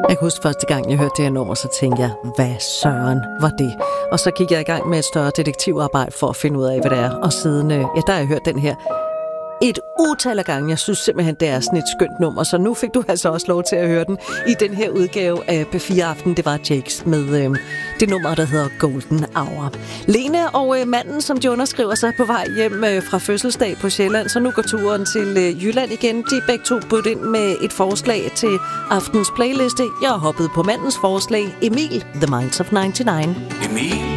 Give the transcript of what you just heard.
Jeg kan huske første gang, jeg hørte det her nummer, så tænkte jeg, hvad søren var det? Og så gik jeg i gang med et større detektivarbejde for at finde ud af, hvad det er. Og siden, der har jeg hørt den her et utal af gange. Jeg synes simpelthen, det er sådan et skønt nummer. Så nu fik du altså også lov til at høre den i den her udgave af P4 Aften. Det var Jakes med det nummer, der hedder Golden Hour. Lene og manden, som de underskriver sig på vej hjem fra fødselsdag på Sjælland, så nu går turen til Jylland igen. De er begge to budt ind med et forslag til aftens playliste. Jeg har hoppet på mandens forslag, Emil, The Minds of 99. Emil.